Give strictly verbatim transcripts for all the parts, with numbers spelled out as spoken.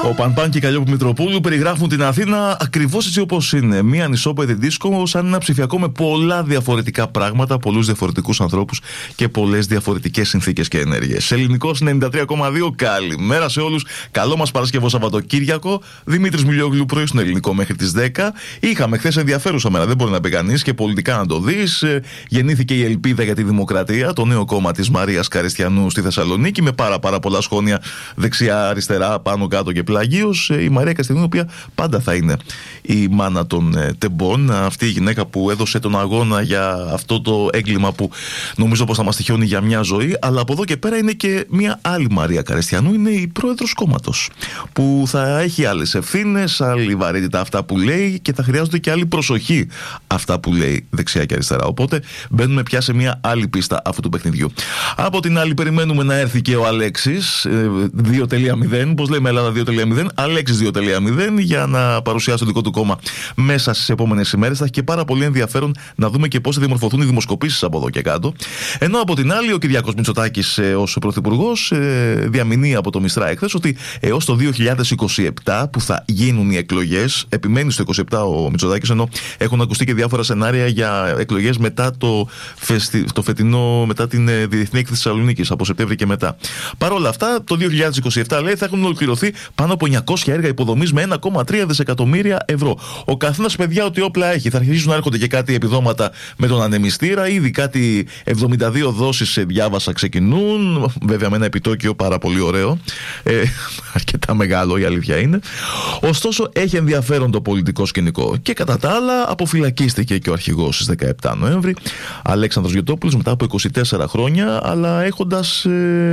Ο Πανπάν και η Καλλιόπη Μητροπούλου περιγράφουν την Αθήνα ακριβώς έτσι όπως είναι. Μία ανισόπεδη δίσκο, σαν ένα ψηφιακό με πολλά διαφορετικά πράγματα, πολλούς διαφορετικούς ανθρώπους και πολλές διαφορετικές συνθήκες και ενέργειες. Ελληνικός ενενήντα τρία κόμμα δύο, καλημέρα σε όλους. Καλό μας Παρασκευό Σαββατοκύριακο. Δημήτρης Μιλιόγλου, πρωί στον Ελληνικό μέχρι τις δέκα. Είχαμε χθες ενδιαφέρουσα μέρα, δεν μπορεί να πει κανείς, και πολιτικά να το δεις. Γεννήθηκε η Ελπίδα για τη Δημοκρατία, το νέο κόμμα της Μαρίας Καριστιανού στη Θεσσαλονίκη, με πάρα, πάρα πολλά σχόλια δεξιά, αριστερά, πάνω, κάτω και πλάγιος. Η Μαρία Καριστιανού, η οποία πάντα θα είναι η μάνα των ε, τεμπών. Αυτή η γυναίκα που έδωσε τον αγώνα για αυτό το έγκλημα που νομίζω πως θα μας τυχιώνει για μια ζωή. Αλλά από εδώ και πέρα είναι και μια άλλη Μαρία Καριστιανού, είναι η πρόεδρος κόμματος, που θα έχει άλλες ευθύνες, άλλη βαρύτητα αυτά που λέει και θα χρειάζονται και άλλη προσοχή αυτά που λέει δεξιά και αριστερά. Οπότε μπαίνουμε πια σε μια άλλη πίστα αυτού του παιχνιδιού. Από την άλλη, περιμένουμε να έρθει και ο Αλέξης δύο κόμμα μηδέν, πώς λέμε Ελλάδα δύο κόμμα μηδέν, Αλέξης δύο κόμμα μηδέν, για να παρουσιάσει το δικό του κόμμα μέσα στις επόμενες ημέρες. Θα έχει και πάρα πολύ ενδιαφέρον να δούμε και πώς θα διαμορφωθούν οι δημοσκοπήσεις από εδώ και κάτω. Ενώ από την άλλη, ο Κυριάκος Μητσοτάκης ως πρωθυπουργός διαμηνεί από το Μιστρά εχθές ότι έως το δύο χιλιάδες είκοσι επτά που θα γίνουν οι εκλογές, επιμένει στο είκοσι επτά ο Μητσοτάκης, ενώ έχουν ακουστεί και διάφορα σενάρια για εκλογές μετά το, φεστι... το φετινό, μετά την Διεθνή Έκθεση Θεσσαλονίκης, από Σεπτέμβρη και μετά. Παρ' όλα αυτά, το δύο χιλιάδες είκοσι επτά λέει θα έχουν ολοκληρωθεί πάνω από εννιακόσια έργα υποδομής με ένα κόμμα τρία δισεκατομμύρια ευρώ. Ο καθένας, παιδιά, ό,τι όπλα έχει. Θα αρχίσουν να έρχονται και κάτι επιδόματα με τον ανεμιστήρα. Ήδη κάτι εβδομήντα δύο δόσεις σε διάβασα ξεκινούν. Βέβαια με ένα επιτόκιο πάρα πολύ ωραίο. Ε, αρκετά μεγάλο, η αλήθεια είναι. Ωστόσο, έχει ενδιαφέρον το πολιτικό σκηνικό. Και κατά τα άλλα, αποφυλακίστηκε και ο αρχηγός στις δεκαεπτά Νοέμβρη, Αλέξανδρος Γιωτόπουλος, μετά από είκοσι τέσσερα χρόνια, αλλά έχοντας ε,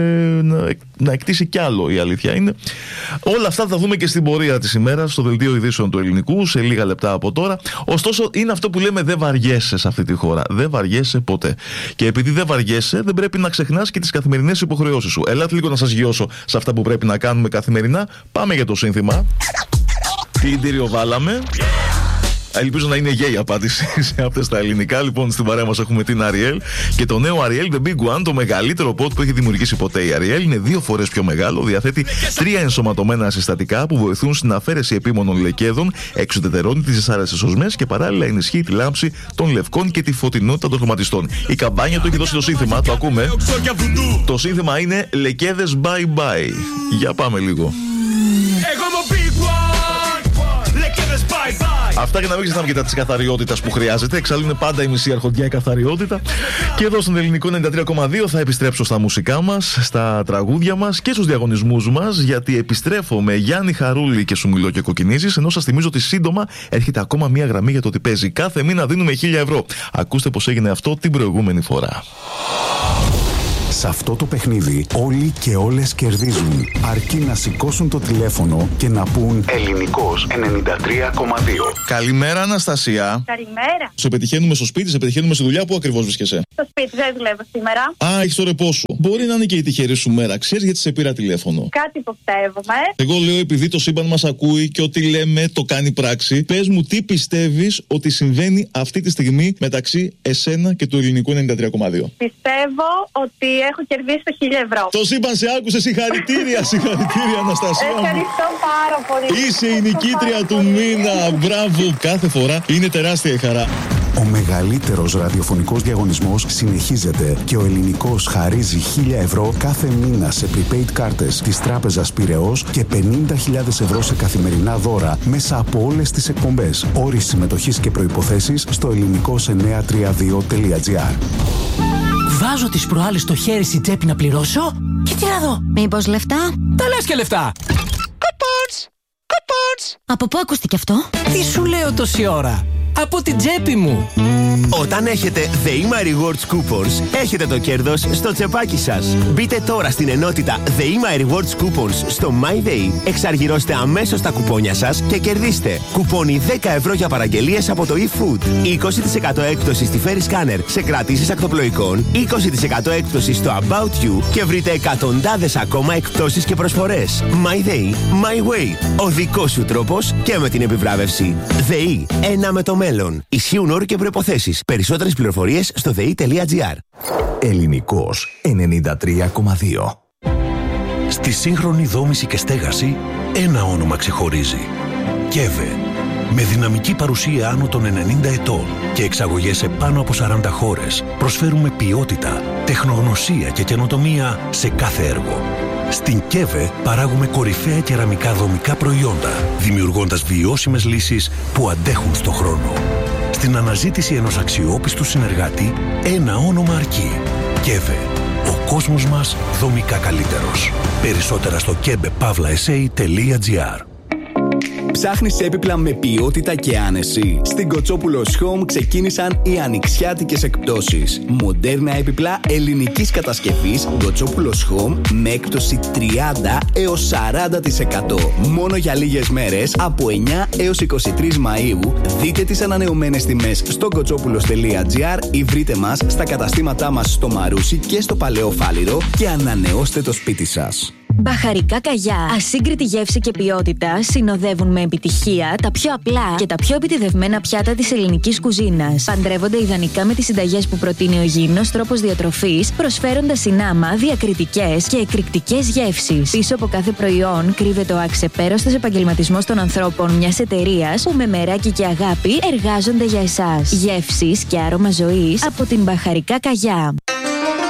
να, να εκτίσει κι άλλο, η αλήθεια είναι. Όλα αυτά θα δούμε και στην πορεία της ημέρας, στο δελτίο ειδήσεων του Ελληνικού, σε λίγα λεπτά από τώρα. Ωστόσο, είναι αυτό που λέμε, δεν βαριέσαι σε αυτή τη χώρα. Δεν βαριέσαι ποτέ. Και επειδή δεν βαριέσαι, δεν πρέπει να ξεχνάς και τις καθημερινές υποχρεώσεις σου. Ελάτε λίγο να σας γιώσω σε αυτά που πρέπει να κάνουμε καθημερινά. Πάμε για το σύνθημα. Τι ιντήριο βάλαμε. Ελπίζω να είναι γέη η απάντηση σε αυτές τα ελληνικά. Λοιπόν, στην παρέα μας έχουμε την Ariel και το νέο Ariel The Big One, το μεγαλύτερο pod που έχει δημιουργήσει ποτέ η Ariel. Είναι δύο φορές πιο μεγάλο, διαθέτει τρία ενσωματωμένα συστατικά που βοηθούν στην αφαίρεση επίμονων λεκέδων, εξουδετερώνει τις δυσάρεστες οσμές και παράλληλα ενισχύει τη λάμψη των λευκών και τη φωτεινότητα των χρωματιστών. Η καμπάνια του έχει δώσει το σύνθημα, το ακούμε. Το σύνθημα είναι λεκέδες bye bye. Για πάμε λίγο. Αυτά για να μην ξεχνάμε και τα της καθαριότητας που χρειάζεται. Εξάλλου είναι πάντα η μισή αρχοντιά η καθαριότητα. Και εδώ στον Ελληνικό ενενήντα τρία κόμμα δύο θα επιστρέψω στα μουσικά μας, στα τραγούδια μας και στους διαγωνισμούς μας. Γιατί επιστρέφω με Γιάννη Χαρούλη και Σου μιλώ και κοκκινίζεις. Ενώ σας θυμίζω ότι σύντομα έρχεται ακόμα μία γραμμή για το ότι παίζει. Κάθε μήνα δίνουμε χίλια ευρώ. Ακούστε πώς έγινε αυτό την προηγούμενη φορά. Σε αυτό το παιχνίδι όλοι και όλες κερδίζουν, αρκεί να σηκώσουν το τηλέφωνο και να πούν Ελληνικός ενενήντα τρία κόμμα δύο. Καλημέρα, Αναστασία. Καλημέρα. Σε πετυχαίνουμε στο σπίτι, σε πετυχαίνουμε στη δουλειά. Πού ακριβώς βρίσκεσαι? Στο σπίτι, δεν δουλεύω σήμερα. Α, έχεις το ρεπό σου. Μπορεί να είναι και η τυχερή σου μέρα. Ξέρεις γιατί σε πήρα τηλέφωνο? Κάτι υποψεύομαι. Εγώ λέω, επειδή το σύμπαν μας ακούει και ό,τι λέμε το κάνει πράξη, πες μου τι πιστεύεις ότι συμβαίνει αυτή τη στιγμή μεταξύ εσένα και του Ελληνικού ενενήντα τρία κόμμα δύο. Πιστεύω ότι έχω κερδίσει το χίλια ευρώ. Το σύμπαν σε άκουσε, συγχαρητήρια, συγχαρητήρια, Αναστασία. Ευχαριστώ πάρα πολύ. Είσαι η νικήτρια του μήνα. Μπράβο, κάθε φορά είναι τεράστια η χαρά. Ο μεγαλύτερος ραδιοφωνικός διαγωνισμός συνεχίζεται και ο Ελληνικός χαρίζει χίλια ευρώ κάθε μήνα σε prepaid κάρτες της Τράπεζας Πειραιώς και πενήντα χιλιάδες ευρώ σε καθημερινά δώρα μέσα από όλες τις εκπομπές. Όροι συμμετοχής και προϋποθέσεις στο ελληνικός εννιακόσια τριάντα δύο τελεία τζι άρ. Βάζω τις προάλλες στο χέρι στην τσέπη να πληρώσω και τι να δω. Μήπως λεφτά? Τα λες και λεφτά. Κουπόνς, κουπόνς. Από πού ακούστηκε αυτό? Τι σου λέω τόση ώρα? Από την τσέπη μου. Όταν έχετε The My Rewards Coupons, έχετε το κέρδος στο τσεπάκι σας. Μπείτε τώρα στην ενότητα The My Rewards Coupons στο MyDay, εξαργυρώστε αμέσως τα κουπόνια σας και κερδίστε κουπόνι δέκα ευρώ για παραγγελίες από το eFood, είκοσι τοις εκατό έκπτωση στη Ferry Scanner σε κρατήσεις ακτοπλοϊκών, είκοσι τοις εκατό έκπτωση στο About You και βρείτε εκατοντάδες ακόμα εκπτώσεις και προσφορές. MyDay, My Way. Ο δικός σου τρόπος και με την επιβράβευση. ΔΕΗ, ένα με το μέλλον. Ισχύουν όροι και προϋποθέσεις. Περισσότερες πληροφορίες στο δε ι τελεία τζι άρ. Ελληνικός ενενήντα τρία κόμμα δύο. Στη σύγχρονη δόμηση και στέγαση, ένα όνομα ξεχωρίζει. κέβε. Με δυναμική παρουσία άνω των ενενήντα ετών και εξαγωγές σε πάνω από σαράντα χώρες, προσφέρουμε ποιότητα, τεχνογνωσία και καινοτομία σε κάθε έργο. Στην κέβε παράγουμε κορυφαία κεραμικά δομικά προϊόντα, δημιουργώντας βιώσιμες λύσεις που αντέχουν στο χρόνο. Στην αναζήτηση ενός αξιόπιστου συνεργάτη, ένα όνομα αρκεί. κέβε. Ο κόσμος μας δομικά καλύτερος. Περισσότερα στο κέβε παύλα ες έι τελεία τζι άρ. Ψάχνεις έπιπλα με ποιότητα και άνεση? Στην Κοτσόπουλος Home ξεκίνησαν οι ανοιξιάτικες εκπτώσεις. Μοντέρνα έπιπλα ελληνικής κατασκευής Κοτσόπουλος Home με έκπτωση τριάντα έως σαράντα τοις εκατό. Μόνο για λίγες μέρες από εννιά έως είκοσι τρεις Μαΐου. Δείτε τις ανανεωμένες τιμές στο κοτσόπουλος τελεία τζι άρ ή βρείτε μας στα καταστήματά μας στο Μαρούσι και στο Παλαιό Φάληρο και ανανεώστε το σπίτι σας. Μπαχαρικά Καγιά. Ασύγκριτη γεύση και ποιότητα συνοδεύουν με επιτυχία τα πιο απλά και τα πιο επιτηδευμένα πιάτα της ελληνικής κουζίνας. Παντρεύονται ιδανικά με τις συνταγές που προτείνει ο υγιεινός τρόπος διατροφής, προσφέροντας συνάμα διακριτικές και εκρηκτικές γεύσεις. Πίσω από κάθε προϊόν κρύβεται ο αξεπέραστος επαγγελματισμός των ανθρώπων μιας εταιρείας που με μεράκι και αγάπη εργάζονται για εσάς. Γεύσεις και άρωμα ζωής από την Μπαχαρικά Καγιά.